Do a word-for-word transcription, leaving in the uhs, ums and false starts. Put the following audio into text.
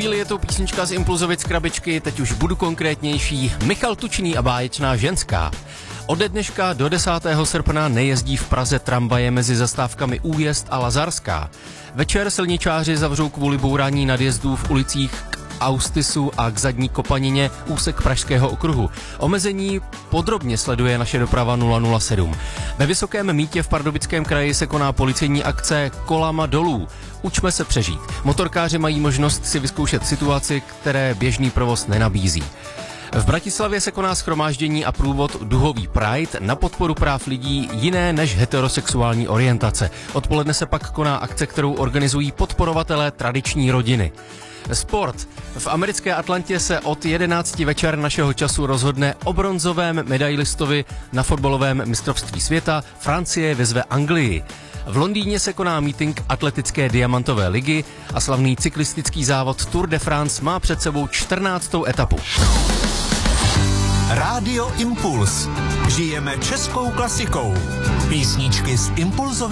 chvíli je to písnička z Impulzovic krabičky, teď už budu konkrétnější. Michal Tučný a báječná ženská. Ode dneška do desátého srpna nejezdí v Praze tramvaje mezi zastávkami Újezd a Lazarská. Večer silničáři zavřou kvůli bourání nadjezdů v ulicích k Austisu a k Zadní Kopanině úsek Pražského okruhu. Omezení podrobně sleduje naše doprava nula nula sedm. Ve Vysokém Mýtě v Pardubickém kraji se koná policejní akce Kolama dolů. Učme se přežít. Motorkáři mají možnost si vyzkoušet situaci, které běžný provoz nenabízí. V Bratislavě se koná shromáždění a průvod Duhový Pride na podporu práv lidí jiné než heterosexuální orientace. Odpoledne se pak koná akce, kterou organizují podporovatelé tradiční rodiny. Sport. V americké Atlantě se od jedenácti večer našeho času rozhodne o bronzovém medailistovi na fotbalovém mistrovství světa. Francie vyzve Anglii. V Londýně se koná mítink atletické diamantové ligy a slavný cyklistický závod Tour de France má před sebou čtrnáctou etapu. Rádio Impuls. Žijeme českou klasikou. Písničky z Impulzovy